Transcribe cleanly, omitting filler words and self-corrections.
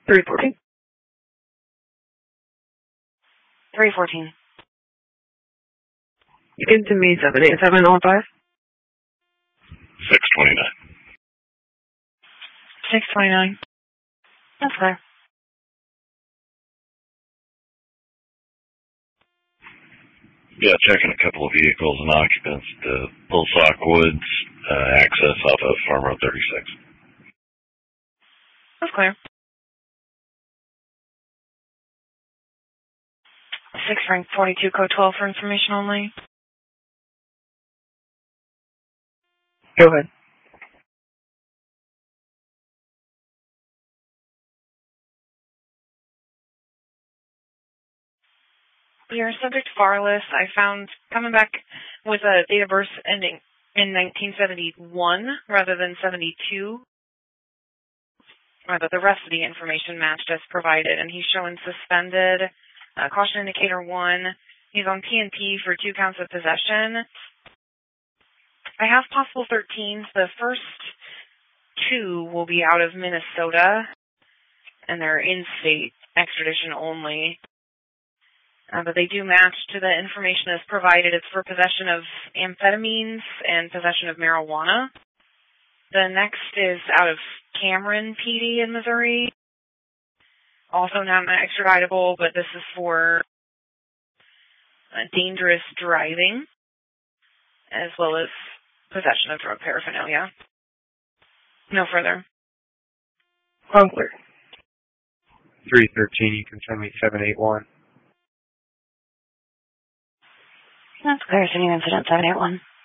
314. 314. Into me 787 on 5. 629. 629. That's clear. Yeah, checking a couple of vehicles and occupants to Bullsock Woods, access off of Farm Road 36. That's clear. 6 rank 42 code 12 for information only. Go ahead. Your subject Farless, I found coming back with a date of birth ending in 1971 rather than 72. Rather, the rest of the information matched as provided, and he's showing suspended, caution indicator 1. He's on P&P for 2 counts of possession. I have possible 13s. The first 2 will be out of Minnesota, and they're in-state extradition only. But they do match to the information as provided. It's for possession of amphetamines and possession of marijuana. The next is out of Cameron PD in Missouri. Also not extraditable, but this is for dangerous driving, as well as possession of drug paraphernalia. No further. Clear. 313, you can send me 781. That's clear. It's a new incident, 781.